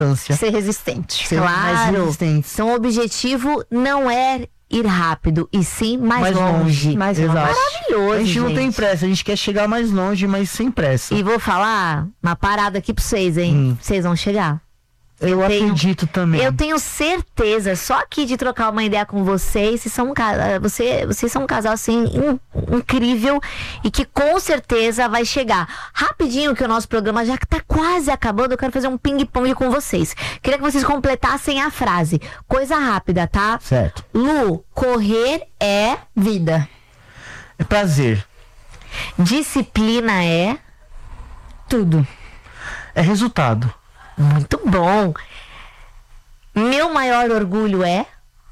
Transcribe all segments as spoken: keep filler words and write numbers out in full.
Ser resistente. Ser mais Claro. resistente. Então o objetivo não é ir rápido, e sim mais, Mais longe. longe. Mais Exato. Maravilhoso, A gente não gente. tem pressa, a gente quer chegar mais longe, mas sem pressa. E vou falar uma parada aqui pra vocês, hein? Hum. Vocês vão chegar. Eu, tenho- acredito também. Eu tenho certeza, só aqui de trocar uma ideia com vocês, vocês são um, ca- você, vocês são um casal assim in- incrível e que com certeza vai chegar. Rapidinho, que o nosso programa já tá quase acabando, eu quero fazer um ping-pong com vocês. Queria que vocês completassem a frase. Coisa rápida, tá? Certo. Lu, correr é, Vida. É prazer. disciplina é, Tudo. É resultado. muito bom. Meu maior orgulho é,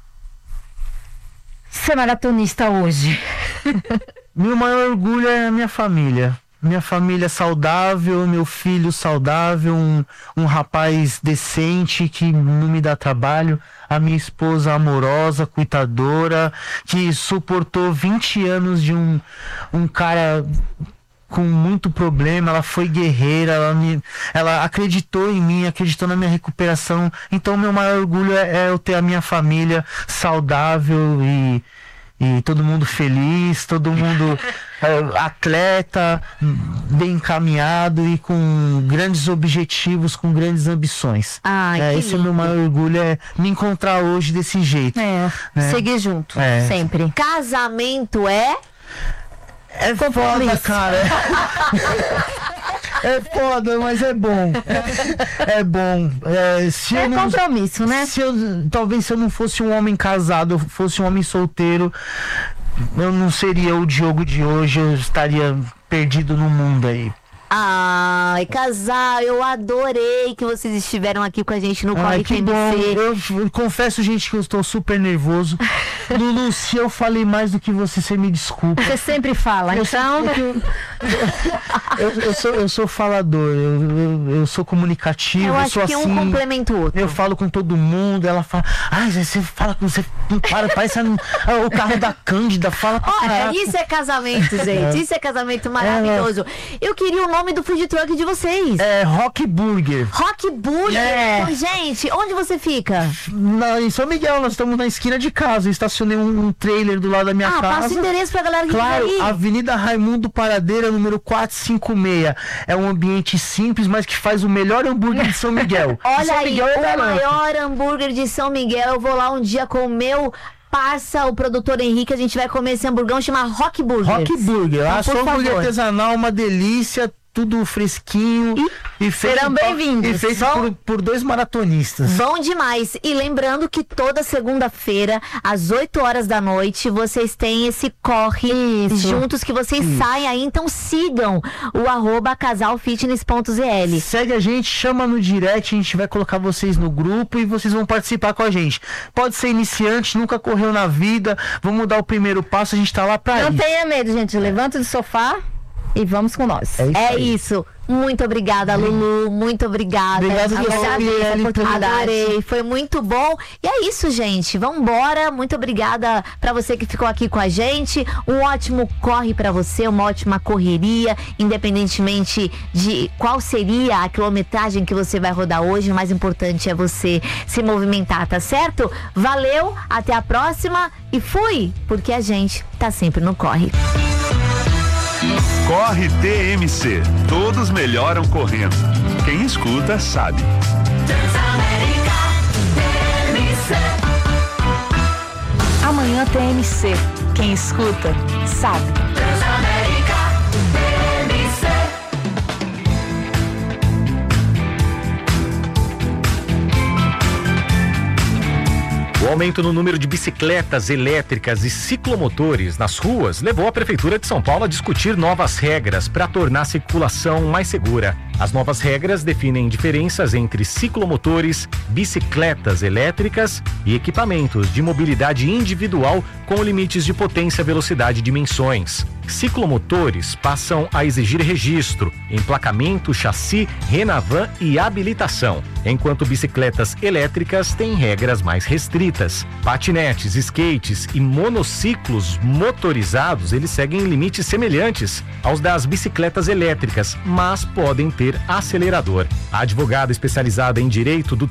Ser maratonista hoje. Meu maior orgulho é a minha família. Minha família saudável, meu filho saudável, um, um rapaz decente que não me dá trabalho, a minha esposa amorosa, cuidadora, que suportou vinte anos de um, um cara com muito problema. Ela foi guerreira, ela, me, ela acreditou em mim, acreditou na minha recuperação. Então meu maior orgulho é, é eu ter a minha família saudável e, e todo mundo feliz, todo mundo é, atleta, bem encaminhado e com grandes objetivos, com grandes ambições. Ai, é, que esse é o meu lindo. maior orgulho, é me encontrar hoje desse jeito. É. É. Seguir junto. É. Sempre. casamento é, É foda, cara. É foda, mas é bom. É bom. É, se É eu não, compromisso, né? se eu, talvez se eu não fosse um homem casado, eu fosse um homem solteiro, eu não seria o Diogo de hoje, eu estaria perdido no mundo aí. Ai, casal, eu adorei que vocês estiveram aqui com a gente no Ai, Corre que T M bom. C. Eu, eu confesso, gente, que eu estou super nervoso. Lulu, se eu falei mais do que você, você me desculpa. Você sempre fala. Eu Então, Eu, eu sou, eu sou falador, eu, eu, eu sou comunicativo, Eu eu, acho sou que assim. um complementa o outro. Eu falo com todo mundo, ela fala, ai, você fala com você, não para, parece a- a- o carro da Cândida, fala pra Olha, caraca. isso é casamento, gente. Isso é casamento maravilhoso. Eu queria o nome do food truck de vocês. É Rock Burger. Rock Burger. É. Então, gente, onde você fica? Na, em São Miguel, nós estamos na esquina de casa. Eu estacionei um, um trailer do lado da minha Ah, casa. passa o endereço pra galera que Claro, quiser ir. Avenida Raimundo Paradeira, número quatrocentos e cinquenta e seis. É um ambiente simples, mas que faz o melhor hambúrguer de São Miguel. Olha São aí, Miguel é o garanto. maior hambúrguer de São Miguel. Eu vou lá um dia com o meu parça, o produtor Henrique. A gente vai comer esse hamburgão, chama Rock Burger. Rock Burger. Então, Lá por só hambúrguer favor. artesanal, uma delícia. Tudo fresquinho. E, feito serão por- bem-vindos. E feito Vão- por, por dois maratonistas. Bom demais. E lembrando que toda segunda-feira, às oito horas da noite, vocês têm esse corre Isso. juntos que vocês saem aí. Então sigam o arroba casalfitness.zl. Segue a gente, chama no direct, a gente vai colocar vocês no grupo e vocês vão participar com a gente. Pode ser iniciante, nunca correu na vida, vamos dar o primeiro passo, a gente tá lá pra não isso. tenha medo, gente. Levanta do sofá e vamos com nós. É isso É aí. isso. Muito obrigada, Lulu. Muito obrigada. Obrigado Eu você, agradeço a Eliane, por- oportunidade. Foi muito bom. E é isso, gente. Vambora. Muito obrigada pra você que ficou aqui com a gente. Um ótimo corre pra você, uma ótima correria, independentemente de qual seria a quilometragem que você vai rodar hoje. O mais importante é você se movimentar, tá certo? Valeu, até a próxima e fui, porque a gente tá sempre no corre. Corre T M C. Todos melhoram correndo. Quem escuta sabe. Amanhã T M C. Quem escuta, sabe. O aumento no número de bicicletas elétricas e ciclomotores nas ruas levou a Prefeitura de São Paulo a discutir novas regras para tornar a circulação mais segura. As novas regras definem diferenças entre ciclomotores, bicicletas elétricas e equipamentos de mobilidade individual com limites de potência, velocidade e dimensões. Ciclomotores passam a exigir registro, emplacamento, chassi, Renavan e habilitação, enquanto bicicletas elétricas têm regras mais restritas. Patinetes, skates e monociclos motorizados, eles seguem limites semelhantes aos das bicicletas elétricas, mas podem ter ser acelerador. A advogada especializada em direito do